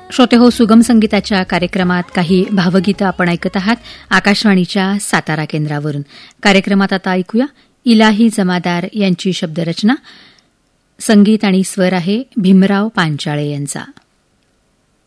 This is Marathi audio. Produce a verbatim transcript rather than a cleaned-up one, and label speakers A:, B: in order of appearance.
A: श्रोते हो, सुगम संगीताच्या कार्यक्रमात काही भावगीतं आपण ऐकत आहात आकाशवाणीच्या सातारा केंद्रावरून. कार्यक्रमात आता ऐकूया इलाही जमादार यांची शब्दरचना. संगीत आणि स्वर आहे भीमराव पांचाळे यांचा.